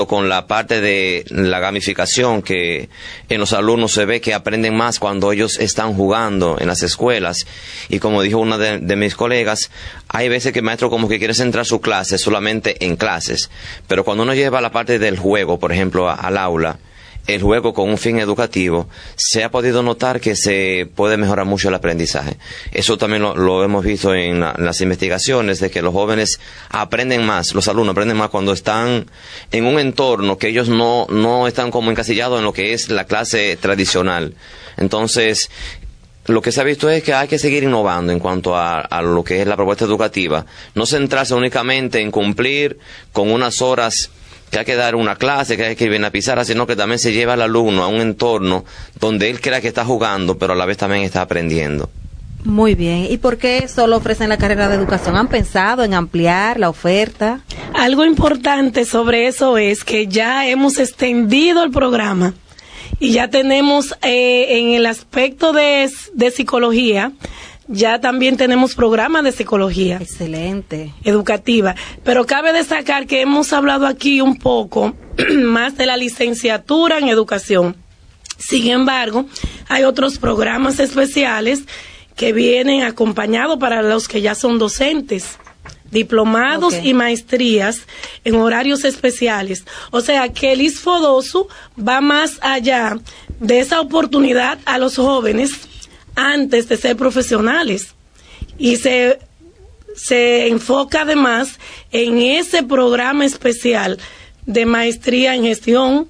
con la parte de la gamificación, que en los alumnos se ve que aprenden más cuando ellos están jugando en las escuelas. Y como dijo una de mis colegas, hay veces que el maestro como que quiere centrar su clase solamente en clases, pero cuando uno lleva la parte del juego, por ejemplo, al aula, el juego con un fin educativo, se ha podido notar que se puede mejorar mucho el aprendizaje. Eso también lo hemos visto en las investigaciones, de que los jóvenes aprenden más, los alumnos aprenden más cuando están en un entorno que ellos no están como encasillados en lo que es la clase tradicional. Entonces, lo que se ha visto es que hay que seguir innovando en cuanto a lo que es la propuesta educativa. No centrarse únicamente en cumplir con unas horas que hay que dar una clase, que hay que ir bien a pizarra, sino que también se lleva al alumno a un entorno donde él crea que está jugando, pero a la vez también está aprendiendo. Muy bien. ¿Y por qué solo ofrecen la carrera de educación? ¿Han pensado en ampliar la oferta? Algo importante sobre eso es que ya hemos extendido el programa y ya tenemos en el aspecto de psicología, ya también tenemos programas de psicología. Excelente. Educativa. Pero cabe destacar que hemos hablado aquí un poco más de la licenciatura en educación. Sin embargo, hay otros programas especiales que vienen acompañados para los que ya son docentes, diplomados y maestrías en horarios especiales. O sea que el ISFODOSU va más allá de esa oportunidad a los jóvenes antes de ser profesionales, y se enfoca además en ese programa especial de maestría en gestión,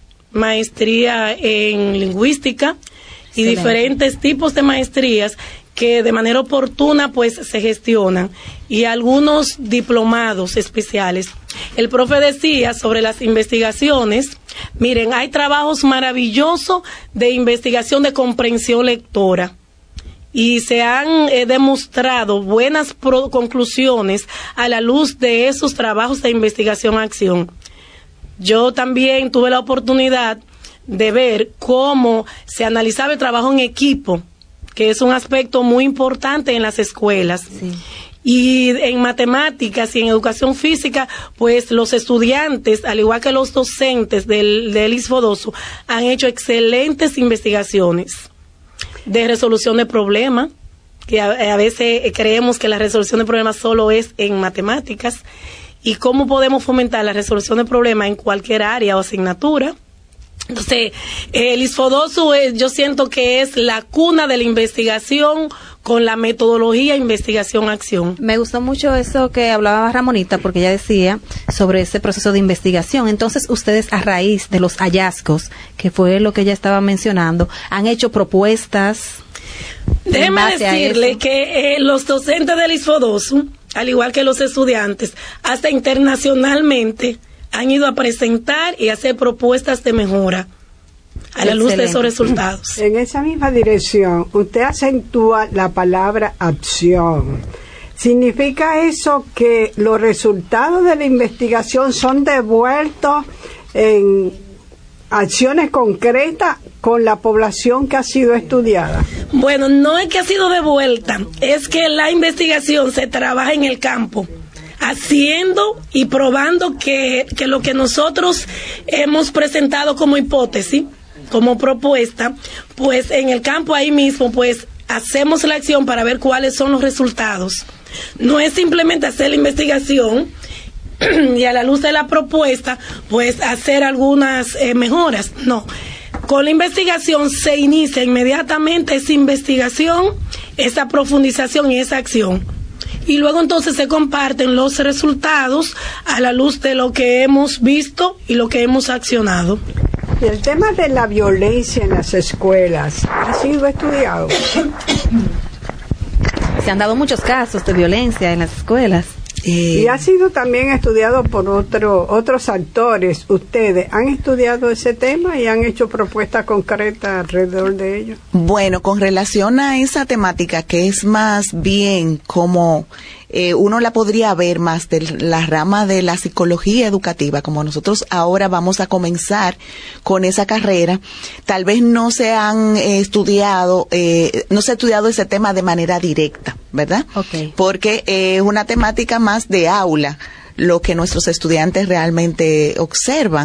maestría en lingüística y diferentes tipos de maestrías que de manera oportuna pues se gestionan, y algunos diplomados especiales. El profe decía sobre las investigaciones. Miren, hay trabajos maravillosos de investigación de comprensión lectora y se han demostrado buenas conclusiones a la luz de esos trabajos de investigación-acción. Yo también tuve la oportunidad de ver cómo se analizaba el trabajo en equipo, que es un aspecto muy importante en las escuelas. Sí. Y en matemáticas y en educación física, pues los estudiantes, al igual que los docentes del ISFODOSU, han hecho excelentes investigaciones de resolución de problemas, que a veces creemos que la resolución de problemas solo es en matemáticas, y cómo podemos fomentar la resolución de problemas en cualquier área o asignatura. Entonces, el ISFODOSU yo siento que es la cuna de la investigación con la metodología investigación-acción. Me gustó mucho eso que hablaba Ramonita, porque ella decía sobre ese proceso de investigación. Entonces, ustedes, a raíz de los hallazgos, que fue lo que ella estaba mencionando, han hecho propuestas. Déjeme decirle que los docentes del ISFODOSU, al igual que los estudiantes, hasta internacionalmente, han ido a presentar y hacer propuestas de mejora a la luz de esos resultados. En esa misma dirección, usted acentúa la palabra acción. ¿Significa eso que los resultados de la investigación son devueltos en acciones concretas con la población que ha sido estudiada? Bueno, no es que ha sido devuelta, es que la investigación se trabaja en el campo, haciendo y probando que lo que nosotros hemos presentado como hipótesis, como propuesta, pues en el campo ahí mismo, pues hacemos la acción para ver cuáles son los resultados. No es simplemente hacer la investigación y a la luz de la propuesta, pues hacer algunas mejoras. No. Con la investigación se inicia inmediatamente esa investigación, esa profundización y esa acción. Y luego entonces se comparten los resultados a la luz de lo que hemos visto y lo que hemos accionado. El tema de la violencia en las escuelas ha sido estudiado. Se han dado muchos casos de violencia en las escuelas. Y ha sido también estudiado por otros actores. ¿Ustedes han estudiado ese tema y han hecho propuestas concretas alrededor de ello? Bueno, con relación a esa temática, que es más bien como uno la podría ver más de la rama de la psicología educativa, como nosotros ahora vamos a comenzar con esa carrera, tal vez no se han estudiado, no se ha estudiado ese tema de manera directa, ¿verdad? Okay. Porque es una temática más de aula, lo que nuestros estudiantes realmente observan.